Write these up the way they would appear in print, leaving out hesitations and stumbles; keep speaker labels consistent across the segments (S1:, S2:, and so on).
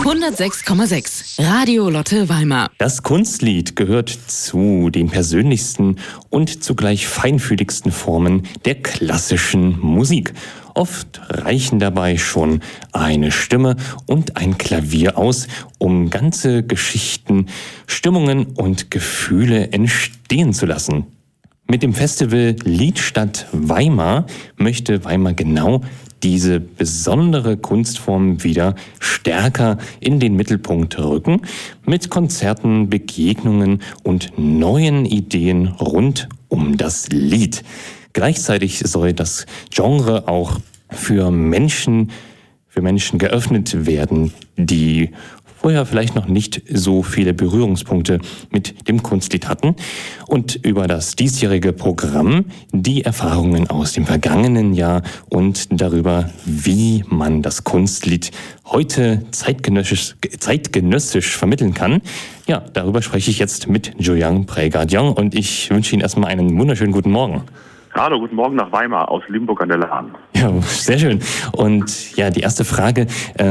S1: 106,6 Radio Lotte Weimar.
S2: Das Kunstlied gehört zu den persönlichsten und zugleich feinfühligsten Formen der klassischen Musik. Oft reichen dabei schon eine Stimme und ein Klavier aus, um ganze Geschichten, Stimmungen und Gefühle entstehen zu lassen. Mit dem Festival Liedstadt Weimar möchte Weimar genau diese besondere Kunstform wieder stärker in den Mittelpunkt rücken, mit Konzerten, Begegnungen und neuen Ideen rund um das Lied. Gleichzeitig soll das Genre auch für Menschen geöffnet werden, die vorher vielleicht noch nicht so viele Berührungspunkte mit dem Kunstlied hatten, und über das diesjährige Programm die Erfahrungen aus dem vergangenen Jahr und darüber, wie man das Kunstlied heute zeitgenössisch vermitteln kann. Ja, darüber spreche ich jetzt mit Joyang Prae-Gardjang und ich wünsche Ihnen erstmal einen wunderschönen guten Morgen.
S3: Hallo, guten Morgen nach Weimar aus Limburg an der Lahn.
S2: Ja, sehr schön. Und ja, die erste Frage,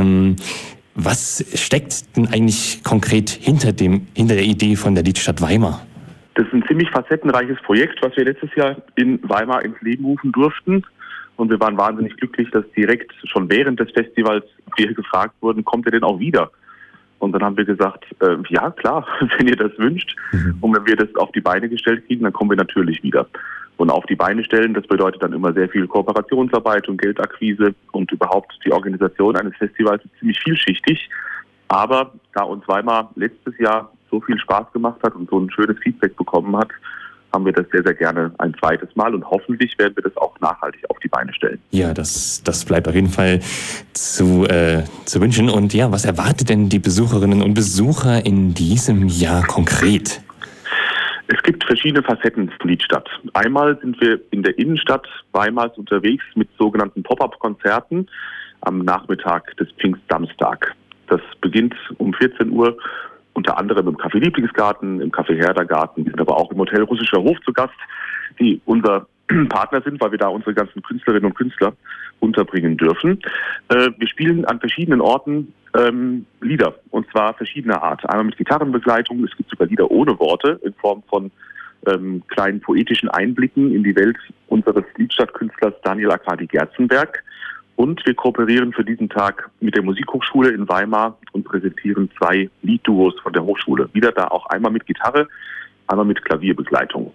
S2: was steckt denn eigentlich konkret hinter der Idee von der Liedstadt Weimar?
S3: Das ist ein ziemlich facettenreiches Projekt, was wir letztes Jahr in Weimar ins Leben rufen durften. Und wir waren wahnsinnig glücklich, dass direkt schon während des Festivals wir gefragt wurden, kommt ihr denn auch wieder? Und dann haben wir gesagt, ja klar, wenn ihr das wünscht. Und wenn wir das auf die Beine gestellt kriegen, dann kommen wir natürlich wieder. Und auf die Beine stellen, das bedeutet dann immer sehr viel Kooperationsarbeit und Geldakquise, und überhaupt die Organisation eines Festivals ist ziemlich vielschichtig. Aber da uns Weimar letztes Jahr so viel Spaß gemacht hat und so ein schönes Feedback bekommen hat, haben wir das sehr, sehr gerne ein zweites Mal, und hoffentlich werden wir das auch nachhaltig auf die Beine stellen. Ja, das bleibt auf jeden Fall zu wünschen. Und ja, was erwartet denn die Besucherinnen und Besucher in diesem Jahr konkret? Es gibt verschiedene Facetten zur Liedstadt. Einmal sind wir in der Innenstadt Weimars unterwegs mit sogenannten Pop-up-Konzerten am Nachmittag des Pfingstsamstag. Das beginnt um 14 Uhr, unter anderem im Café Lieblingsgarten, im Café Herdergarten. Wir sind aber auch im Hotel Russischer Hof zu Gast, die unser Partner sind, weil wir da unsere ganzen Künstlerinnen und Künstler unterbringen dürfen. Wir spielen an verschiedenen Orten Lieder, und zwar verschiedener Art. Einmal mit Gitarrenbegleitung, es gibt sogar Lieder ohne Worte in Form von kleinen poetischen Einblicken in die Welt unseres Liedstadtkünstlers Daniel Arkadi Gerzenberg. Und wir kooperieren für diesen Tag mit der Musikhochschule in Weimar und präsentieren 2 Liedduos von der Hochschule. Wieder da auch einmal mit Gitarre, einmal mit Klavierbegleitung.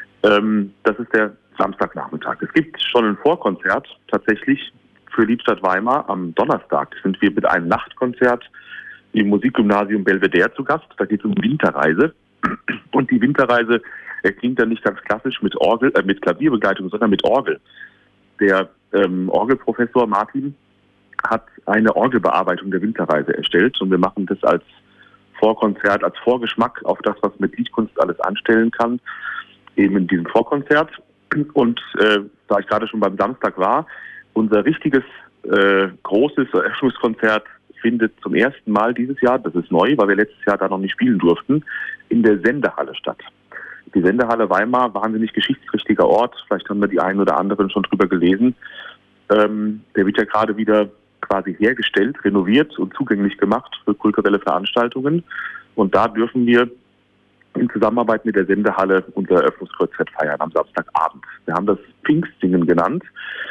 S3: Das ist der Samstagnachmittag. Es gibt schon ein Vorkonzert tatsächlich für Liedstadt Weimar. Am Donnerstag sind wir mit einem Nachtkonzert im Musikgymnasium Belvedere zu Gast. Da geht es um Winterreise. Und die Winterreise erklingt dann nicht ganz klassisch mit Klavierbegleitung, sondern mit Orgel. Der Orgelprofessor Martin hat eine Orgelbearbeitung der Winterreise erstellt, und wir machen das als Vorkonzert, als Vorgeschmack auf das, was mit Liedkunst alles anstellen kann, eben in diesem Vorkonzert. Und da ich gerade schon beim Samstag war, unser richtiges großes Eröffnungskonzert findet zum ersten Mal dieses Jahr, das ist neu, weil wir letztes Jahr da noch nicht spielen durften, in der Sendehalle statt. Die Sendehalle Weimar, wahnsinnig geschichtsträchtiger Ort, vielleicht haben wir die einen oder anderen schon drüber gelesen. Der wird ja gerade wieder quasi hergestellt, renoviert und zugänglich gemacht für kulturelle Veranstaltungen. Und da dürfen wir in Zusammenarbeit mit der Sendehalle unser Eröffnungskonzert feiern am Samstagabend. Wir haben das Pfingstsingen genannt,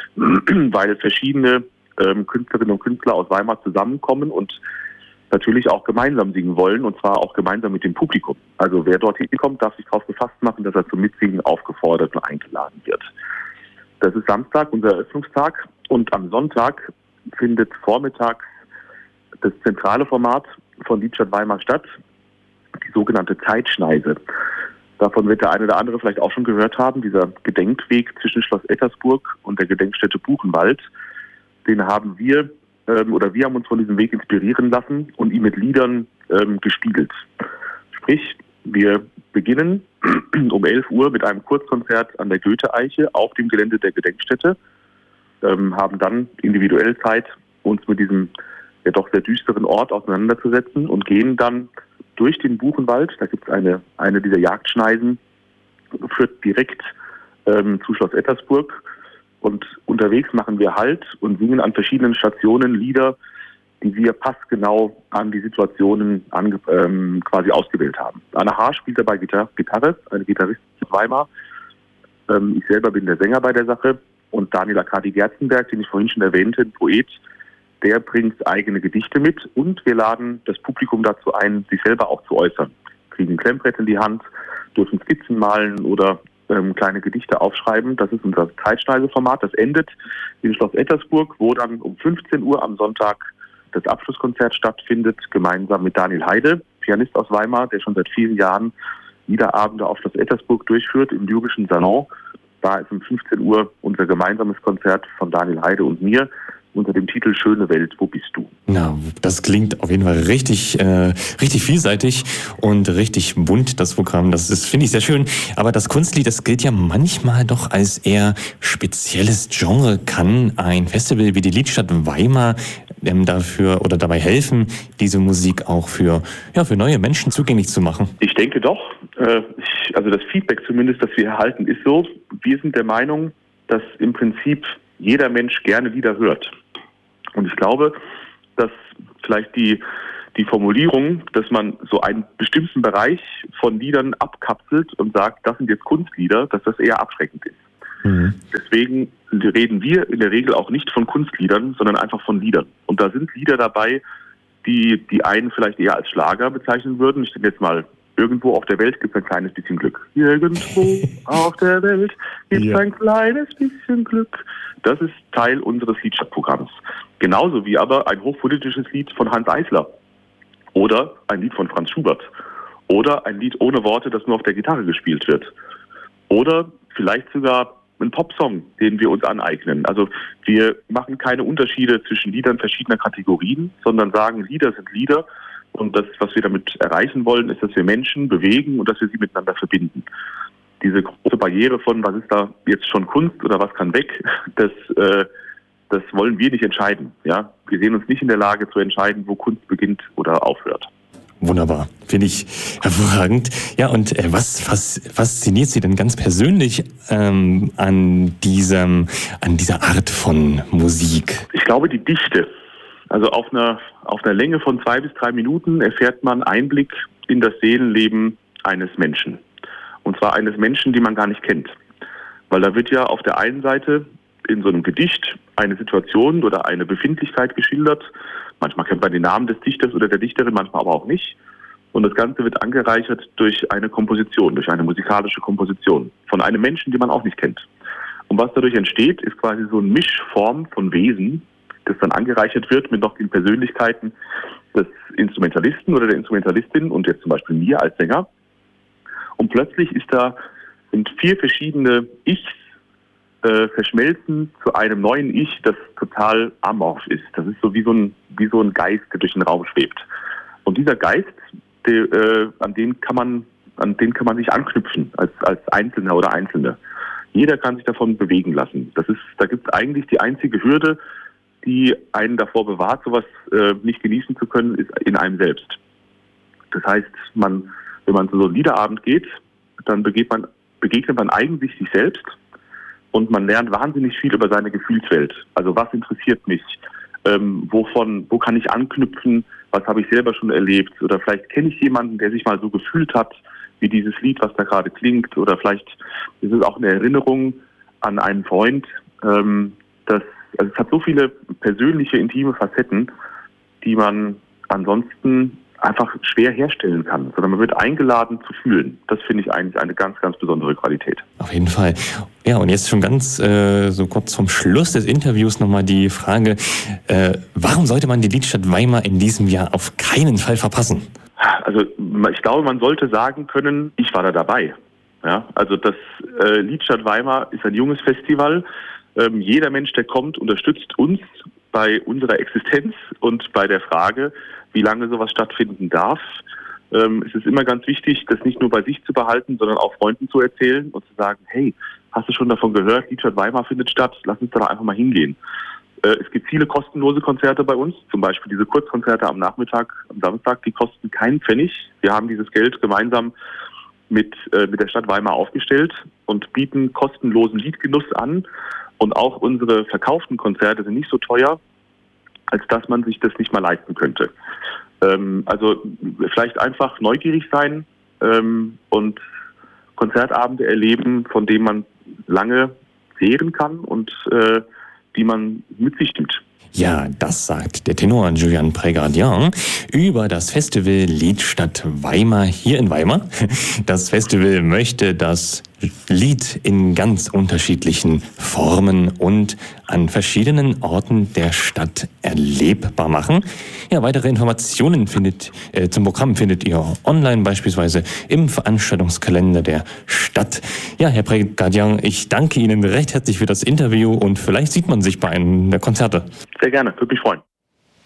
S3: weil verschiedene Künstlerinnen und Künstler aus Weimar zusammenkommen und natürlich auch gemeinsam singen wollen, und zwar auch gemeinsam mit dem Publikum. Also wer dort hinkommt, darf sich darauf gefasst machen, dass er zum Mitsingen aufgefordert und eingeladen wird. Das ist Samstag, unser Eröffnungstag, und am Sonntag findet vormittags das zentrale Format von Liedstadt Weimar statt, die sogenannte Zeitschneise. Davon wird der eine oder andere vielleicht auch schon gehört haben, dieser Gedenkweg zwischen Schloss Ettersburg und der Gedenkstätte Buchenwald. Den haben wir haben uns von diesem Weg inspirieren lassen und ihn mit Liedern gespiegelt. Sprich, wir beginnen um 11 Uhr mit einem Kurzkonzert an der Goethe-Eiche auf dem Gelände der Gedenkstätte, haben dann individuell Zeit, uns mit diesem ja doch sehr düsteren Ort auseinanderzusetzen, und gehen dann durch den Buchenwald. Da gibt es eine dieser Jagdschneisen, führt direkt zu Schloss Ettersburg. Und unterwegs machen wir Halt und singen an verschiedenen Stationen Lieder, die wir passgenau an die Situationen quasi ausgewählt haben. Anna Haar spielt dabei Gitarre, eine Gitarristin aus Weimar. Ich selber bin der Sänger bei der Sache. Und Daniel Arkadi Gerzenberg, den ich vorhin schon erwähnte, ein Poet, der bringt eigene Gedichte mit. Und wir laden das Publikum dazu ein, sich selber auch zu äußern. Kriegen ein Klemmbrett in die Hand, dürfen Skizzen malen oder kleine Gedichte aufschreiben. Das ist unser Zeitschneideformat. Das endet in Schloss Ettersburg, wo dann um 15 Uhr am Sonntag das Abschlusskonzert stattfindet, gemeinsam mit Daniel Heide, Pianist aus Weimar, der schon seit vielen Jahren Liederabende auf Schloss Ettersburg durchführt, im Jurgischen Salon. Da ist um 15 Uhr unser gemeinsames Konzert von Daniel Heide und mir unter dem Titel Schöne Welt, wo bist du?
S2: Na, das klingt auf jeden Fall richtig vielseitig und richtig bunt, das Programm. Das ist, finde ich, sehr schön. Aber das Kunstlied, das gilt ja manchmal doch als eher spezielles Genre. Kann ein Festival wie die Liedstadt Weimar dafür oder dabei helfen, diese Musik auch für neue Menschen zugänglich zu machen?
S3: Ich denke doch. Also das Feedback zumindest, das wir erhalten, ist so. Wir sind der Meinung, dass im Prinzip jeder Mensch gerne Lieder hört. Und ich glaube, dass vielleicht die Formulierung, dass man so einen bestimmten Bereich von Liedern abkapselt und sagt, das sind jetzt Kunstlieder, dass das eher abschreckend ist. Mhm. Deswegen reden wir in der Regel auch nicht von Kunstliedern, sondern einfach von Liedern. Und da sind Lieder dabei, die einen vielleicht eher als Schlager bezeichnen würden. Ich denke jetzt mal, irgendwo auf der Welt gibt es ein kleines bisschen Glück. Irgendwo auf der Welt gibt es ein kleines bisschen Glück. Das ist Teil unseres Liedstadtprogramms. Genauso wie aber ein hochpolitisches Lied von Hanns Eisler oder ein Lied von Franz Schubert oder ein Lied ohne Worte, das nur auf der Gitarre gespielt wird oder vielleicht sogar ein Popsong, den wir uns aneignen. Also wir machen keine Unterschiede zwischen Liedern verschiedener Kategorien, sondern sagen, Lieder sind Lieder. Und das, was wir damit erreichen wollen, ist, dass wir Menschen bewegen und dass wir sie miteinander verbinden. Diese große Barriere von, was ist da jetzt schon Kunst oder was kann weg, das wollen wir nicht entscheiden. Ja? Wir sehen uns nicht in der Lage zu entscheiden, wo Kunst beginnt oder aufhört.
S2: Wunderbar, finde ich hervorragend. Ja, und was fasziniert Sie denn ganz persönlich an dieser Art von Musik?
S3: Ich glaube, die Dichte. Also auf einer Länge von 2 bis 3 Minuten erfährt man Einblick in das Seelenleben eines Menschen. Und zwar eines Menschen, den man gar nicht kennt. Weil da wird ja auf der einen Seite in so einem Gedicht eine Situation oder eine Befindlichkeit geschildert. Manchmal kennt man den Namen des Dichters oder der Dichterin, manchmal aber auch nicht. Und das Ganze wird angereichert durch eine Komposition, durch eine musikalische Komposition von einem Menschen, den man auch nicht kennt. Und was dadurch entsteht, ist quasi so eine Mischform von Wesen, das dann angereichert wird mit noch den Persönlichkeiten des Instrumentalisten oder der Instrumentalistin und jetzt zum Beispiel mir als Sänger. Und plötzlich sind 4 verschiedene Ichs verschmelzen zu einem neuen Ich, das total amorph ist. Das ist so wie so ein Geist, der durch den Raum schwebt. Und dieser Geist, an den kann man sich anknüpfen als Einzelner oder Einzelne. Jeder kann sich davon bewegen lassen. Da gibt es eigentlich die einzige Hürde, die einen davor bewahrt, sowas nicht genießen zu können, ist in einem selbst. Das heißt, wenn man zu so einem Liederabend geht, dann begegnet man eigentlich sich selbst und man lernt wahnsinnig viel über seine Gefühlswelt. Also was interessiert mich? Wo kann ich anknüpfen? Was habe ich selber schon erlebt? Oder vielleicht kenne ich jemanden, der sich mal so gefühlt hat, wie dieses Lied, was da gerade klingt. Oder vielleicht ist es auch eine Erinnerung an einen Freund. Es hat so viele persönliche, intime Facetten, die man ansonsten einfach schwer herstellen kann, sondern man wird eingeladen zu fühlen. Das finde ich eigentlich eine ganz, ganz besondere Qualität.
S2: Auf jeden Fall. Ja, und jetzt schon ganz so kurz zum Schluss des Interviews nochmal die Frage, warum sollte man die Liedstadt Weimar in diesem Jahr auf keinen Fall verpassen?
S3: Also ich glaube, man sollte sagen können, ich war da dabei. Ja, also das Liedstadt Weimar ist ein junges Festival. Jeder Mensch, der kommt, unterstützt uns bei unserer Existenz und bei der Frage, wie lange sowas stattfinden darf. Es ist immer ganz wichtig, das nicht nur bei sich zu behalten, sondern auch Freunden zu erzählen und zu sagen, hey, hast du schon davon gehört, Liedstadt Weimar findet statt, lass uns da doch einfach mal hingehen. Es gibt viele kostenlose Konzerte bei uns, zum Beispiel diese Kurzkonzerte am Nachmittag, am Samstag, die kosten keinen Pfennig. Wir haben dieses Geld gemeinsam mit der Stadt Weimar aufgestellt und bieten kostenlosen Liedgenuss an. Und auch unsere verkauften Konzerte sind nicht so teuer. als dass man sich das nicht mal leisten könnte. Also vielleicht einfach neugierig sein und Konzertabende erleben, von denen man lange zehren kann und die man mit sich nimmt.
S2: Ja, das sagt der Tenor Julian Prégardien über das Festival Liedstadt Weimar hier in Weimar. Das Festival möchte das Lied in ganz unterschiedlichen Formen und an verschiedenen Orten der Stadt erlebbar machen. Ja, weitere Informationen zum Programm findet ihr online, beispielsweise im Veranstaltungskalender der Stadt. Ja, Herr Prégardien, ich danke Ihnen recht herzlich für das Interview und vielleicht sieht man sich bei einem der Konzerte.
S3: Sehr gerne, würde mich freuen.